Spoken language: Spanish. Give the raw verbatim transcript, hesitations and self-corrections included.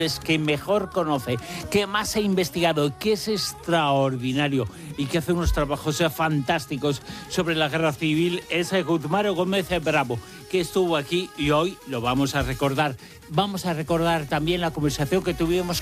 que mejor conoce, que más ha investigado, que es extraordinario y que hace unos trabajos fantásticos sobre la guerra civil, es Guzmán Gómez Bravo, que estuvo aquí y hoy lo vamos a recordar. Vamos a recordar también la conversación que tuvimos